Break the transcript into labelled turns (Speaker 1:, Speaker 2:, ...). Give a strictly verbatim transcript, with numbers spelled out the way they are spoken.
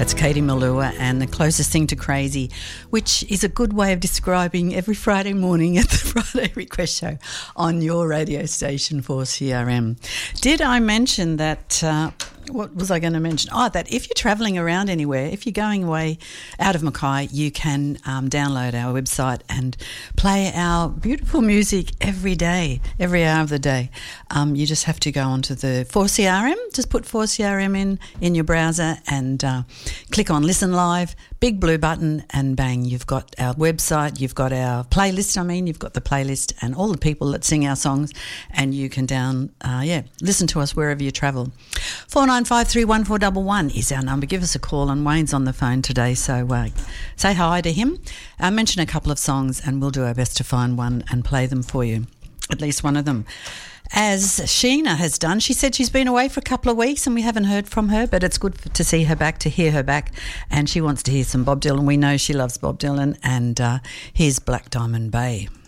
Speaker 1: That's Katie Malua and The Closest Thing to Crazy, which is a good way of describing every Friday morning at the Friday Request Show on your radio station for C R M. Did I mention that... Uh, What was I going to mention? Oh, that if you're travelling around anywhere, if you're going away out of Mackay, you can um, download our website and play our beautiful music every day, every hour of the day. Um, you just have to go onto the four C R M, just put four C R M in, in your browser and uh, click on Listen Live, big blue button, and bang, you've got our website, you've got our playlist, I mean, you've got the playlist and all the people that sing our songs, and you can down, uh, yeah, listen to us wherever you travel. four nine five three one four one one is our number. Give us a call, and Wayne's on the phone today, so uh, say hi to him. Uh, mention a couple of songs and we'll do our best to find one and play them for you, at least one of them. As Sheena has done, she said she's been away for a couple of weeks and we haven't heard from her, but it's good to see her back, to hear her back, and she wants to hear some Bob Dylan. We know she loves Bob Dylan, and uh, here's Black Diamond Bay.